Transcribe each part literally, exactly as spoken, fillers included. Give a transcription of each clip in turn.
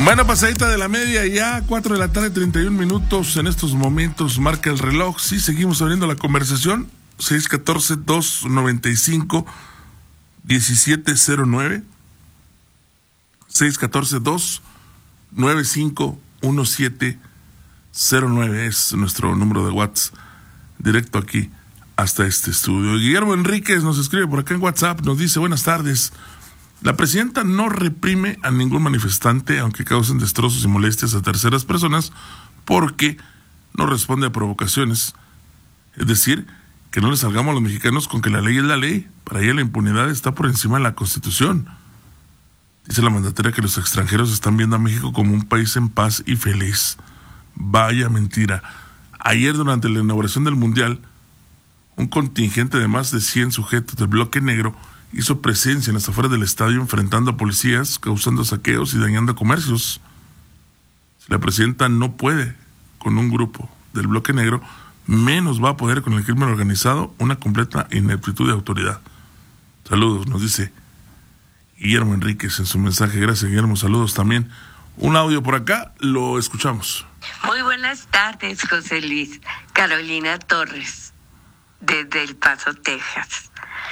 Bueno, pasadita de la media ya, cuatro de la tarde, treinta y un minutos. En estos momentos marca el reloj. Sí, seguimos abriendo la conversación. seis uno cuatro, dos nueve cinco, uno siete cero nueve. seis uno cuatro, dos nueve cinco, uno siete cero nueve es nuestro número de WhatsApp. Directo aquí hasta este estudio. Guillermo Enríquez nos escribe por acá en WhatsApp. Nos dice: buenas tardes. La presidenta no reprime a ningún manifestante, aunque causen destrozos y molestias a terceras personas, porque no responde a provocaciones. Es decir, que no le salgamos a los mexicanos con que la ley es la ley. Para ella la impunidad está por encima de la Constitución. Dice la mandataria que los extranjeros están viendo a México como un país en paz y feliz. Vaya mentira. Ayer, durante la inauguración del Mundial, un contingente de más de cien sujetos del bloque negro hizo presencia en las afueras del estadio enfrentando a policías, causando saqueos y dañando comercios. Si la presidenta no puede con un grupo del bloque negro, menos va a poder con el crimen organizado, una completa ineptitud de autoridad. Saludos, nos dice Guillermo Enríquez en su mensaje. Gracias, Guillermo. Saludos también. Un audio por acá, lo escuchamos. Muy buenas tardes, José Luis. Carolina Torres, desde El Paso, Texas.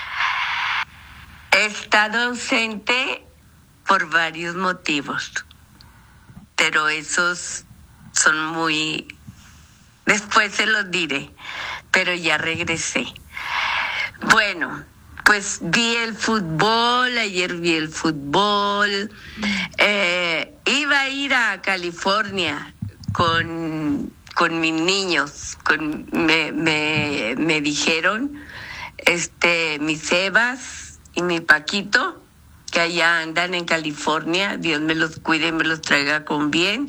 He estado ausente por varios motivos, pero esos son muy... Después se los diré, pero ya regresé. Bueno, pues vi el fútbol, ayer vi el fútbol. Eh, iba a ir a California con, con mis niños. Con, me, me, me dijeron, este, mis Evas y mi Paquito, que allá andan en California. Dios me los cuide y me los traiga con bien.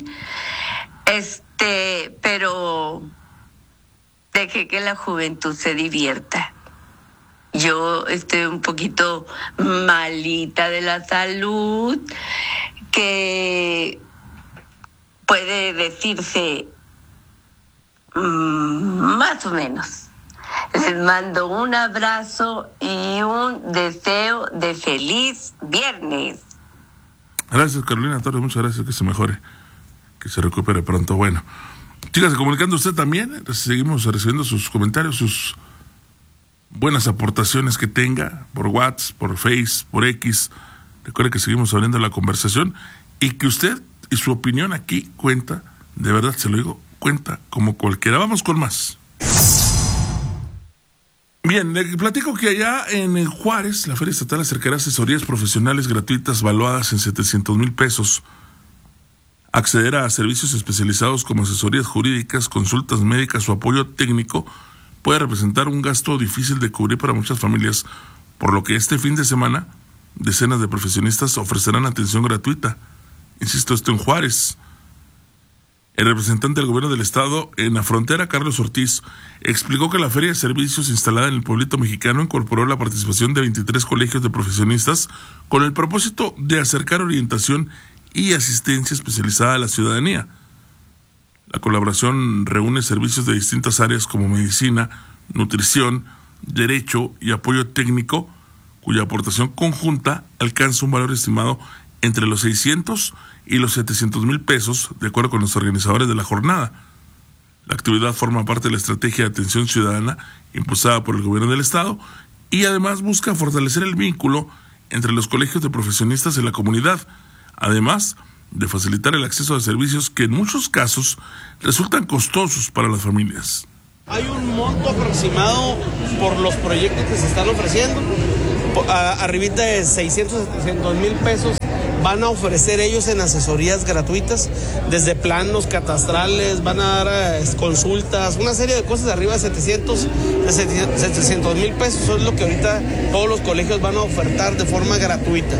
Este, pero dejé que la juventud se divierta. Yo estoy un poquito malita de la salud, que puede decirse mmm, más o menos. Les mando un abrazo y un deseo de feliz viernes. Gracias, Carolina Torres, muchas gracias, que se mejore, que se recupere pronto. Bueno, sígase comunicando usted también. Seguimos recibiendo sus comentarios, sus buenas aportaciones que tenga por WhatsApp, por Face, por X. Recuerde que seguimos abriendo la conversación y que usted y su opinión aquí cuenta, de verdad se lo digo, cuenta como cualquiera. Vamos con más. Bien, le platico que allá en Juárez, la Feria Estatal acercará asesorías profesionales gratuitas valuadas en setecientos mil pesos. Acceder a servicios especializados como asesorías jurídicas, consultas médicas o apoyo técnico puede representar un gasto difícil de cubrir para muchas familias, por lo que este fin de semana decenas de profesionistas ofrecerán atención gratuita. Insisto, esto en Juárez. El representante del gobierno del estado en la frontera, Carlos Ortiz, explicó que la Feria de Servicios instalada en el pueblito mexicano incorporó la participación de veintitrés colegios de profesionistas con el propósito de acercar orientación y asistencia especializada a la ciudadanía. La colaboración reúne servicios de distintas áreas como medicina, nutrición, derecho y apoyo técnico, cuya aportación conjunta alcanza un valor estimado entre los seiscientos y los setecientos mil pesos, de acuerdo con los organizadores de la jornada. La actividad forma parte de la estrategia de atención ciudadana impulsada por el gobierno del estado y además busca fortalecer el vínculo entre los colegios de profesionistas y la comunidad, además de facilitar el acceso a servicios que en muchos casos resultan costosos para las familias. Hay un monto aproximado por los proyectos que se están ofreciendo, arribita de seiscientos, setecientos mil pesos. Van a ofrecer ellos en asesorías gratuitas, desde planos catastrales, van a dar eh, consultas, una serie de cosas de arriba de setecientos mil pesos. Eso es lo que ahorita todos los colegios van a ofertar de forma gratuita.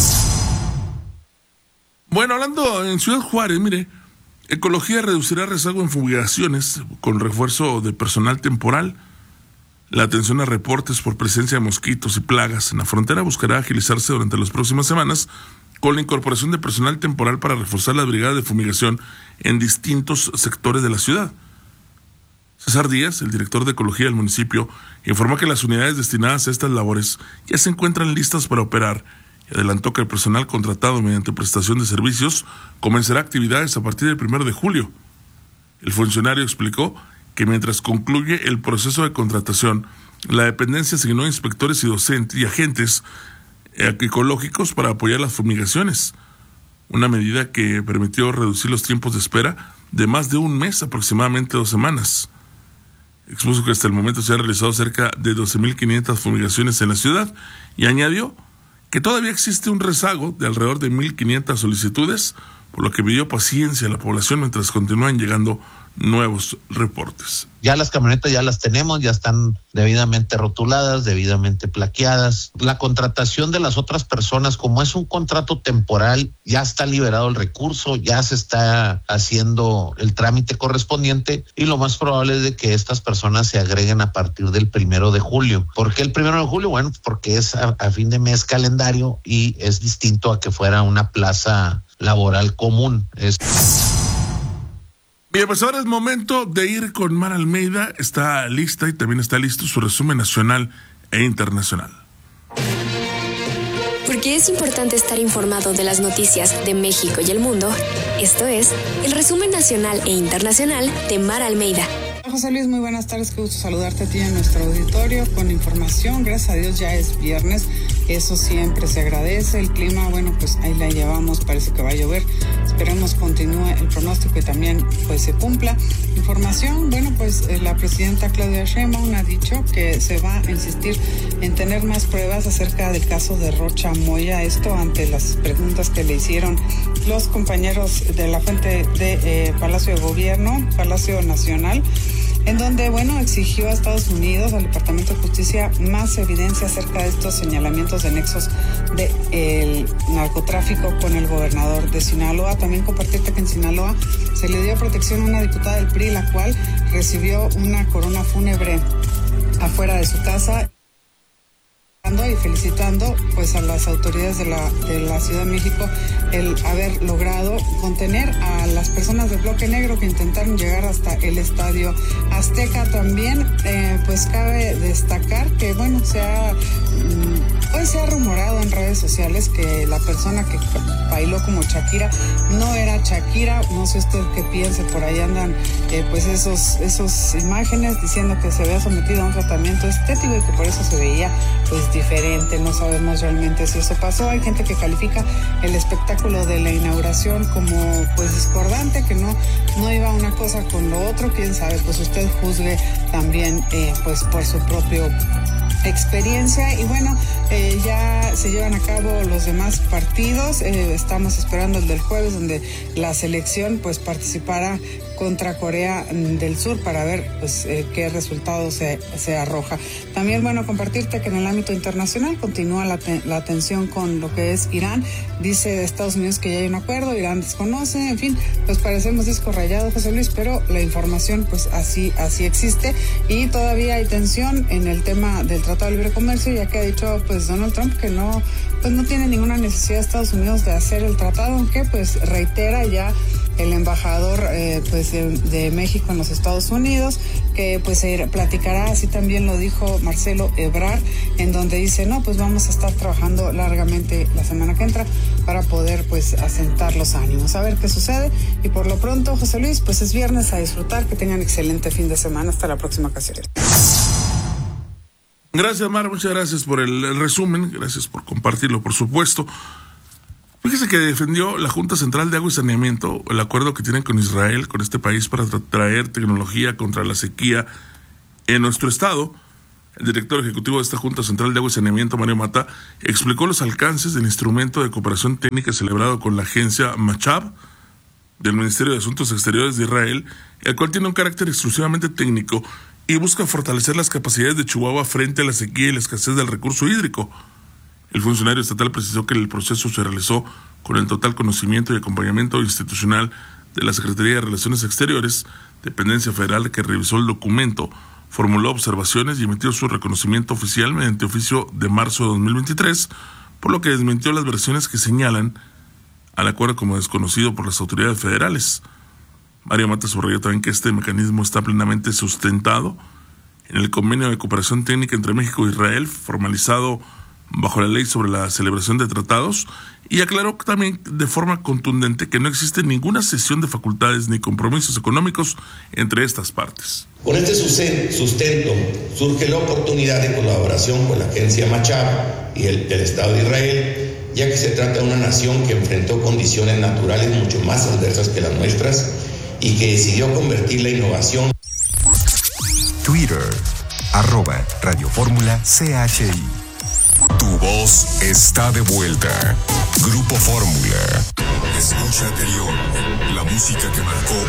Bueno, hablando en Ciudad Juárez, mire, Ecología reducirá rezago en fumigaciones con refuerzo de personal temporal. La atención a reportes por presencia de mosquitos y plagas en la frontera buscará agilizarse durante las próximas semanas con la incorporación de personal temporal para reforzar las brigadas de fumigación en distintos sectores de la ciudad. César Díaz, el director de Ecología del municipio, informó que las unidades destinadas a estas labores ya se encuentran listas para operar y adelantó que el personal contratado mediante prestación de servicios comenzará actividades a partir del primero de julio. El funcionario explicó que mientras concluye el proceso de contratación, la dependencia asignó inspectores y docentes y agentes ecológicos para apoyar las fumigaciones, una medida que permitió reducir los tiempos de espera de más de un mes, aproximadamente dos semanas. Expuso que hasta el momento se han realizado cerca de doce mil quinientas fumigaciones en la ciudad y añadió que todavía existe un rezago de alrededor de mil quinientas solicitudes, por lo que pidió paciencia a la población mientras continúan llegando nuevos reportes. Ya las camionetas ya las tenemos, ya están debidamente rotuladas, debidamente plaqueadas. La contratación de las otras personas, como es un contrato temporal, ya está liberado el recurso, ya se está haciendo el trámite correspondiente y lo más probable es de que estas personas se agreguen a partir del primero de julio. ¿Por qué el primero de julio? Bueno, porque es a, a fin de mes calendario y es distinto a que fuera una plaza laboral común. Es... Bien, pues ahora es momento de ir con Mar Almeida. Está lista y también está listo su resumen nacional e internacional. Porque es importante estar informado de las noticias de México y el mundo, esto es el resumen nacional e internacional de Mar Almeida. José Luis, muy buenas tardes, qué gusto saludarte a ti en nuestro auditorio con información. Gracias a Dios ya es viernes, eso siempre se agradece. El clima, bueno, pues ahí la llevamos, parece que va a llover. Esperemos continúe el pronóstico y también pues se cumpla. Información, bueno, pues eh, la presidenta Claudia Sheinbaum ha dicho que se va a insistir en tener más pruebas acerca del caso de Rocha Moya, esto ante las preguntas que le hicieron los compañeros de la fuente de eh, Palacio de Gobierno, Palacio Nacional, en donde, bueno, exigió a Estados Unidos, al Departamento de Justicia, más evidencia acerca de estos señalamientos de nexos del narcotráfico con el gobernador de Sinaloa. También compartirte que en Sinaloa se le dio protección a una diputada del P R I, la cual recibió una corona fúnebre afuera de su casa, y felicitando pues a las autoridades de la de la Ciudad de México el haber logrado contener a las personas del bloque negro que intentaron llegar hasta el Estadio Azteca. También eh, pues cabe destacar que bueno se ha pues se ha rumorado en redes sociales que la persona que bailó como Shakira no era Shakira. No sé usted qué piense, por ahí andan eh, pues esos esos imágenes diciendo que se había sometido a un tratamiento estético y que por eso se veía pues diferente. No sabemos realmente si eso pasó. Hay gente que califica el espectáculo de la inauguración como pues discordante, que no no iba una cosa con lo otro. Quién sabe, pues usted juzgue también eh, pues por su propio experiencia. Y bueno, eh, ya se llevan a cabo los demás partidos. Eh, estamos esperando el del jueves, donde la selección pues participará contra Corea del Sur para ver pues eh, qué resultado se, se arroja. También, bueno, compartirte que en el ámbito internacional continúa la, te, la tensión con lo que es Irán. Dice Estados Unidos que ya hay un acuerdo, Irán desconoce, en fin, pues parecemos disco rayado, José Luis, pero la información pues así, así existe. Y todavía hay tensión en el tema del Tratado de Libre Comercio, ya que ha dicho pues Donald Trump que no, pues no tiene ninguna necesidad de Estados Unidos de hacer el tratado, aunque pues reitera ya el embajador eh, pues de, de México en los Estados Unidos, que pues se platicará, así también lo dijo Marcelo Ebrard, en donde dice, no, pues vamos a estar trabajando largamente la semana que entra para poder pues asentar los ánimos, a ver qué sucede. Y por lo pronto, José Luis, pues es viernes, a disfrutar, que tengan excelente fin de semana, hasta la próxima ocasión. Gracias, Mar, muchas gracias por el, el resumen, gracias por compartirlo, por supuesto. Fíjese que defendió la Junta Central de Agua y Saneamiento el acuerdo que tienen con Israel, con este país, para tra- traer tecnología contra la sequía en nuestro estado. El director ejecutivo de esta Junta Central de Agua y Saneamiento, Mario Mata, explicó los alcances del instrumento de cooperación técnica celebrado con la agencia Machab del Ministerio de Asuntos Exteriores de Israel, el cual tiene un carácter exclusivamente técnico y busca fortalecer las capacidades de Chihuahua frente a la sequía y la escasez del recurso hídrico. El funcionario estatal precisó que el proceso se realizó con el total conocimiento y acompañamiento institucional de la Secretaría de Relaciones Exteriores, dependencia federal que revisó el documento, formuló observaciones y emitió su reconocimiento oficial mediante oficio de marzo de dos mil veintitrés, por lo que desmintió las versiones que señalan al acuerdo como desconocido por las autoridades federales. Mario Mata subrayó también que este mecanismo está plenamente sustentado en el convenio de cooperación técnica entre México e Israel, formalizado bajo la ley sobre la celebración de tratados, y aclaró también de forma contundente que no existe ninguna cesión de facultades ni compromisos económicos entre estas partes. Con este sustento surge la oportunidad de colaboración con la agencia Machab y el, el Estado de Israel, ya que se trata de una nación que enfrentó condiciones naturales mucho más adversas que las nuestras y que decidió convertir la innovación. Twitter, arroba Radio Fórmula C H I. Tu voz está de vuelta. Grupo Fórmula. Escucha anterior, la música que marcó